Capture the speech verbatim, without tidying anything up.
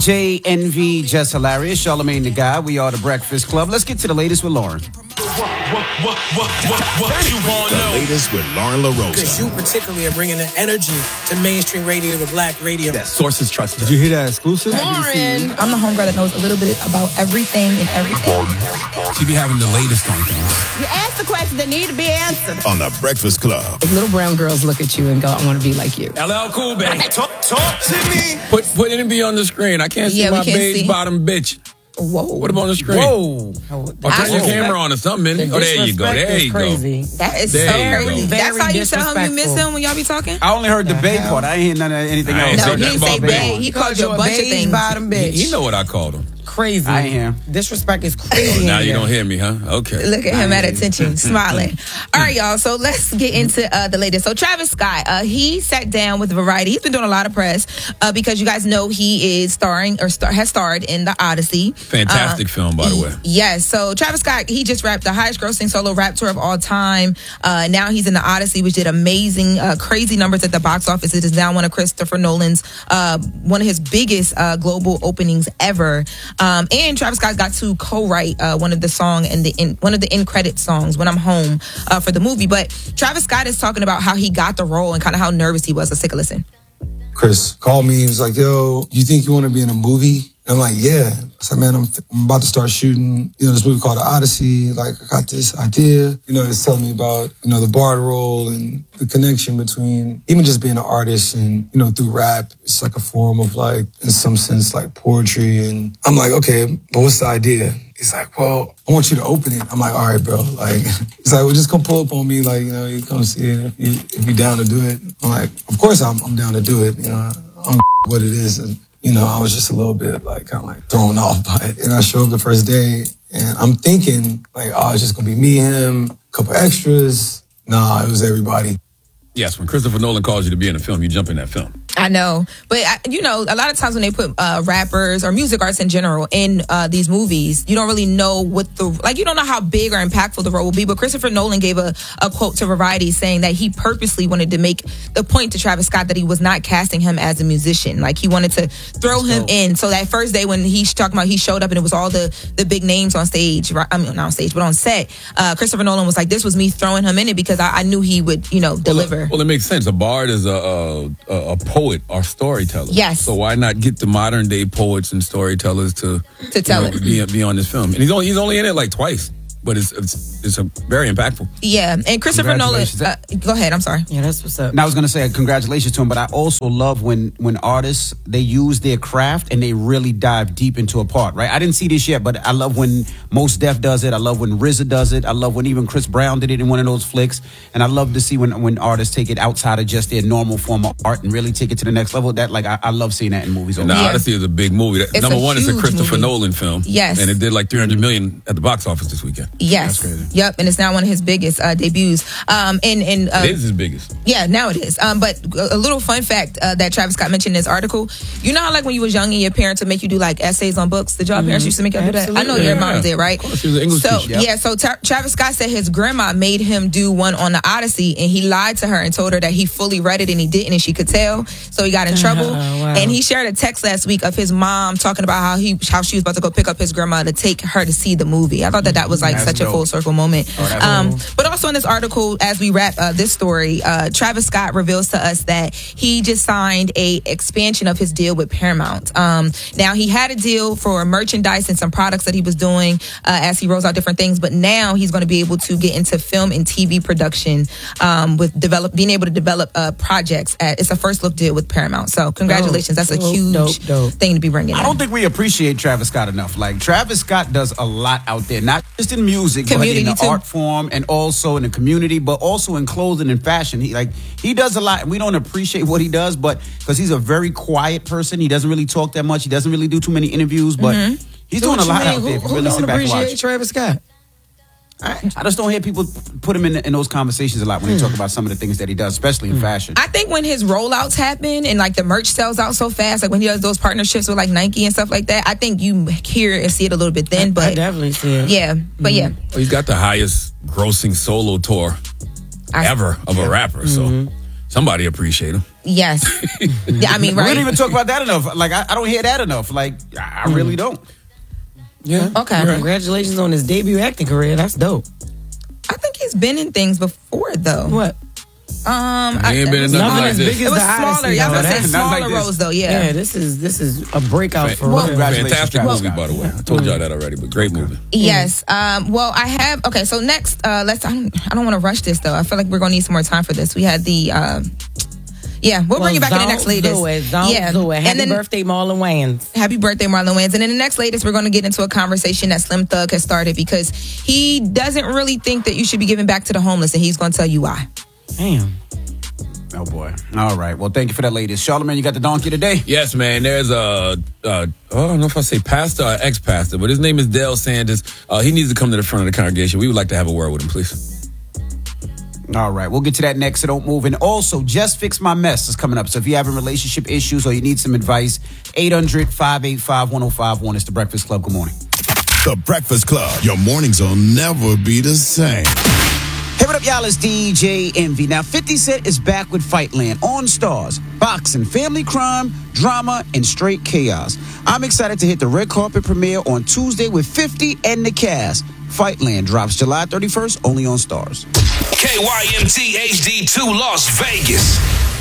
J, Envy, Just Hilarious, Charlamagne the Guy. We are the Breakfast Club. Let's get to the latest with Lauren. What, what, what, what, what you want to know? The latest with Lauren LaRosa. Because you particularly are bringing the energy to mainstream radio, to black radio. That sources trust. Did you hear that exclusive? Lauren, I'm the homegirl that knows a little bit about everything and everything. She be having the latest on things. You ask the questions that need to be answered. On the Breakfast Club. If little brown girls look at you and go, I want to be like you. L L Cool, baby. Talk, talk to me. Put put it be on the screen. I can't see Yeah, we my can't beige see. bottom bitch. Whoa. What about on the screen? Whoa. Oh, turn your camera on or something. The Oh, there you go. disrespect There is you crazy. go. That is There so you crazy. go. That's how you tell him you miss disrespectful. him when y'all be talking? I only heard the The babe hell? part. I ain't hear none of anything I ain't else. No, said he nothing didn't say about babe. babe. He called you a bunch of beige things. bottom He, bitch. he know what I called him. Crazy. I am. Disrespect is crazy. Oh, now in you here. don't hear me, huh? Okay. Look at him at attention, smiling. All right, y'all. So let's get into uh, the latest. So Travis Scott, uh, he sat down with Variety. He's been doing a lot of press uh, because you guys know he is starring or star- has starred in The Odyssey. Fantastic Uh, film, by the way. Yes. So Travis Scott, he just wrapped the highest grossing solo rap tour of all time. Uh, now he's in The Odyssey, which did amazing, uh, crazy numbers at the box office. It is now one of Christopher Nolan's, uh, one of his biggest uh, global openings ever. Um, and Travis Scott got to co-write uh, one of the song and the in, one of the end credit songs, "When I'm Home," uh, for the movie. But Travis Scott is talking about how he got the role and kind of how nervous he was. Let's take a listen. Chris called me. He was like, yo, you think you want to be in a movie? And I'm like, yeah. I said, man, I'm, I'm about to start shooting, you know, this movie called The Odyssey. Like, I got this idea. You know, it's telling me about, you know, the bard role and the connection between even just being an artist and, you know, through rap. It's like a form of like, in some sense, like poetry. And I'm like, okay, but what's the idea? He's like, well, I want you to open it. I'm like, all right, bro. Like, he's like, well, just come pull up on me. Like, you know, you come see it if, you, if you're down to do it. I'm like, of course I'm, I'm down to do it. You know, I don't what it is. And, you know, I was just a little bit like, kind of like thrown off by it. And I showed up the first day and I'm thinking like, oh, it's just going to be me, him, a couple extras. Nah, it was everybody. Yes, when Christopher Nolan calls you to be in a film, you jump in that film. I know, but I, you know, a lot of times when they put uh, rappers or music artists in general in uh, these movies, you don't really know what the like. You don't know how big or impactful the role will be. But Christopher Nolan gave a, a quote to Variety saying that he purposely wanted to make the point to Travis Scott that he was not casting him as a musician. Like he wanted to throw That's him dope. in. So that first day when he's talking about he showed up and it was all the the big names on stage. Right? I mean, not on stage, but on set. Uh, Christopher Nolan was like, "This was me throwing him in it because I, I knew he would, you know, deliver." Well, well, it makes sense. A bard is a a, a poet or storyteller. Yes. So why not get the modern day poets and storytellers to To tell you know, it. be, be on this film? And he's only he's only in it like twice, but it's it's, it's a very impactful. Yeah, and Christopher Nolan. Congratulations. Uh, go ahead. I'm sorry. Yeah, that's what's up. And I was going to say congratulations to him, but I also love when when artists, they use their craft and they really dive deep into a part, right? I didn't see this yet, but I love when Mos Def does it. I love when R Z A does it. I love when even Chris Brown did it in one of those flicks. And I love to see when, when artists take it outside of just their normal form of art and really take it to the next level. That like I, I love seeing that in movies. And The Yeah. Odyssey is a big movie. That, It's number a one, it's a huge Christopher movie. Nolan film. Yes. And it did like three hundred million at the box office this weekend. Yes. That's crazy. Yep. And it's now one of his biggest uh, debuts. Um, and and uh, It is his biggest. yeah, now it is. Um, but a little fun fact uh, that Travis Scott mentioned in this article. You know how like when you was young and your parents would make you do like essays on books? Did y'all parents used to make you do that? I know Absolutely. your Yeah. mom did, right? Of course, she was an English so teacher. yeah, so Tra- Travis Scott said his grandma made him do one on the Odyssey, and he lied to her and told her that he fully read it and he didn't, and she could tell. So he got in trouble. wow. And he shared a text last week of his mom talking about how he how she was about to go pick up his grandma to take her to see the movie. I thought that that was like That's such dope. a full circle moment. Oh, that's um, dope. but also in this article, as we wrap uh, this story, uh, Travis Scott reveals to us that he just signed a expansion of his deal with Paramount. Um, now he had a deal for merchandise and some products that he was doing uh, as he rolls out different things, but now he's going to be able to get into film and T V production um, with develop being able to develop uh, projects. At, it's a first look deal with Paramount. So congratulations, that's a Dope, huge dope, dope. thing to be bringing. I in. don't think we appreciate Travis Scott enough. Like Travis Scott does a lot out there, not just in music, Community but in the too. art form and also in the community, but also in clothing and fashion. He like he does a lot, and we don't appreciate what he does, but because he's a very quiet person, he doesn't really talk that much. He doesn't really do too many interviews, but he's So doing what a lot you mean? out there. If Who, you who really don't sit back and appreciate watch. Travis Scott? I just don't hear people put him in, in those conversations a lot when they talk about some of the things that he does, especially in fashion. I think when his rollouts happen and like the merch sells out so fast, like when he does those partnerships with like Nike and stuff like that, I think you hear and see it a little bit then. I But definitely see it. yeah, but yeah, Well, he's got the highest grossing solo tour I- ever of a rapper. So Somebody appreciate him. Yes. Yeah, I mean, right? We don't even talk about that enough. Like, I, I don't hear that enough. Like, I, I really don't. Yeah. Okay. Congratulations on his debut acting career. That's dope. I think he's been in things before, though. What? Um, He ain't I, been it in was, nothing Not like as this. big it as was the smaller. Odyssey, Yeah, I was though. gonna say That's- Not like smaller this. roles, though. Yeah. Yeah, this is this is a breakout for Well, real. congratulations, Fantastic guys. movie, by the way. I told y'all that already, but great movie. Yes. Um, well, I have. Okay, so next, uh, let's. I don't, I don't want to rush this though. I feel like we're gonna need some more time for this. We had the. Uh, yeah, we'll bring you back in the next latest. Do it. Don't yeah, do it. Happy and then birthday, Marlon Wayans. happy birthday, Marlon Wayans. And in the next latest, we're going to get into a conversation that Slim Thug has started because he doesn't really think that you should be giving back to the homeless, and he's going to tell you why. Damn. Oh, boy. All right. Well, thank you for that latest. Charlamagne, you got the donkey today? Yes, man. There's a, uh, I don't know if I say pastor or ex-pastor, but his name is Dale Sanders. Uh, he needs to come to the front of the congregation. We would like to have a word with him, please. All right. We'll get to that next, so don't move. And also, Just Fix My Mess is coming up. So if you're having relationship issues or you need some advice, eight hundred, five eight five, one oh five one. It's The Breakfast Club. Good morning. The Breakfast Club. Your mornings will never be the same. Hey, what up, y'all? It's D J Envy. Now, fifty Cent is back with Fightland on Stars. Boxing, family crime, drama, and straight chaos. I'm excited to hit the red carpet premiere on Tuesday with fifty and the cast. Fightland drops July thirty-first, only on Stars. K Y M T H D two Las Vegas.